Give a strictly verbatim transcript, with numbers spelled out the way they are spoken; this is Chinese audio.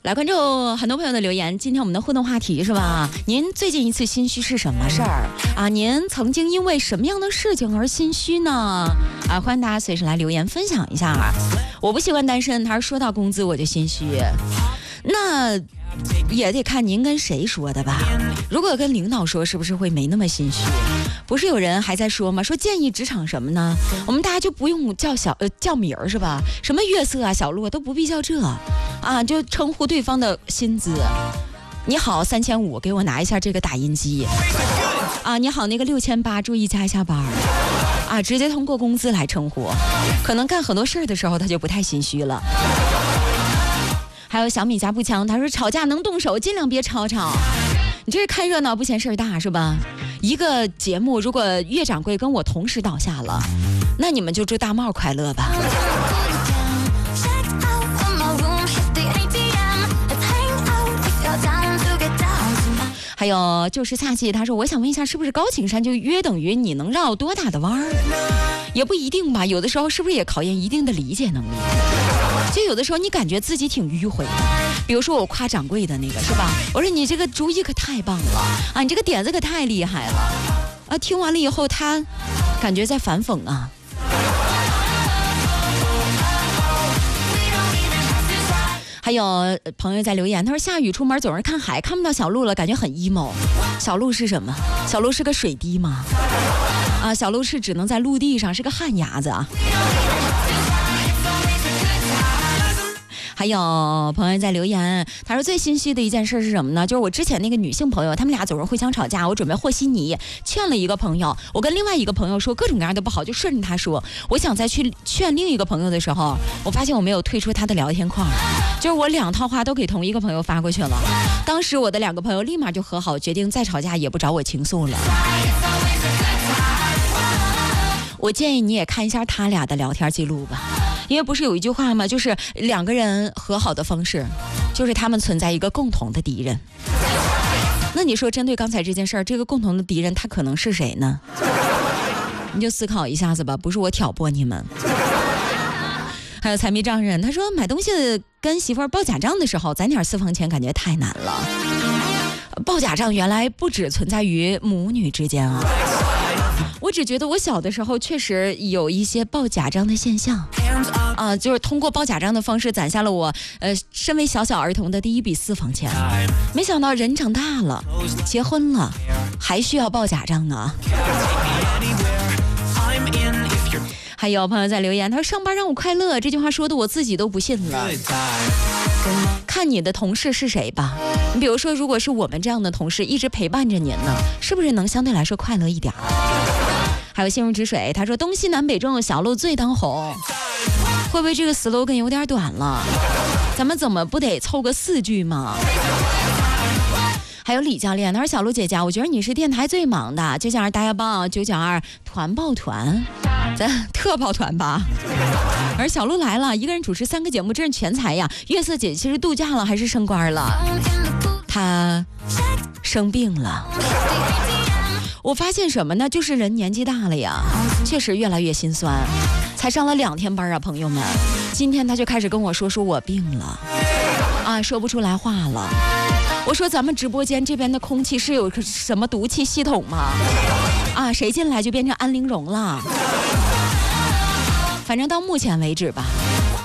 来关注很多朋友的留言，今天我们的互动话题是吧？您最近一次心虚是什么事儿啊？您曾经因为什么样的事情而心虚呢？啊，欢迎大家随时来留言分享一下。我不习惯单身，他说说到工资我就心虚，那也得看您跟谁说的吧。如果跟领导说，是不是会没那么心虚？不是有人还在说吗？说建议职场什么呢？我们大家就不用叫小呃叫名儿是吧？什么月色啊、小鹿都不必叫这啊，就称呼对方的薪资。你好，三千五，给我拿一下这个打印机。啊，你好，那个六千八，注意加一下班。啊，直接通过工资来称呼，可能干很多事儿的时候他就不太心虚了。还有小米加步枪，他说吵架能动手，尽量别吵吵。你这是看热闹不嫌事儿大是吧？一个节目如果岳掌柜跟我同时倒下了，那你们就祝大帽快乐吧。还有就是夏季，他说我想问一下，是不是高景山就约等于你能绕多大的弯儿？也不一定吧，有的时候是不是也考验一定的理解能力？就有的时候你感觉自己挺迂回的，比如说我夸掌柜的那个是吧？我说你这个主意可太棒了啊，你这个点子可太厉害了啊！听完了以后，他感觉在反讽啊。还有朋友在留言，他说下雨出门总是看海，看不到小鹿了，感觉很 emo。小鹿是什么？小鹿是个水滴吗？啊，小鹿是只能在陆地上，是个旱鸭子啊。还有朋友在留言，他说最心虚的一件事是什么呢？就是我之前那个女性朋友，他们俩总是互相吵架，我准备和稀泥，劝了一个朋友，我跟另外一个朋友说各种各样的不好，就顺着他说。我想再去劝另一个朋友的时候，我发现我没有退出他的聊天框，就是我两套话都给同一个朋友发过去了。当时我的两个朋友立马就和好，决定再吵架也不找我倾诉了。我建议你也看一下他俩的聊天记录吧。因为不是有一句话吗？就是两个人和好的方式，就是他们存在一个共同的敌人。那你说，针对刚才这件事儿，这个共同的敌人他可能是谁呢？你就思考一下子吧，不是我挑拨你们。还有财迷丈人，他说买东西跟媳妇儿报假账的时候，攒点私房钱感觉太难了。报假账原来不只存在于母女之间啊。我只觉得我小的时候确实有一些报假账的现象，啊、呃，就是通过报假账的方式攒下了我，呃，身为小小儿童的第一笔私房钱。没想到人长大了，结婚了，还需要报假账啊。还有朋友在留言，他说上班让我快乐，这句话说的我自己都不信了。看你的同事是谁吧，你比如说如果是我们这样的同事一直陪伴着您呢，是不是能相对来说快乐一点？还有心如止水，他说东西南北中小鹿最当红，会不会这个 slogan 有点短了？咱们怎么不得凑个四句吗？还有李教练，他说小鹿姐姐，我觉得你是电台最忙的，九九二大家报，九九二团抱团，咱特抱团吧。而小鹿来了，一个人主持三个节目，真是全才呀。月色姐其实度假了还是升官了？她生病了。我发现什么呢？就是人年纪大了呀，确实越来越心酸。才上了两天班啊，朋友们，今天他就开始跟我说说我病了，啊，说不出来话了。我说咱们直播间这边的空气是有什么毒气系统吗？啊，谁进来就变成安陵容了。反正到目前为止吧，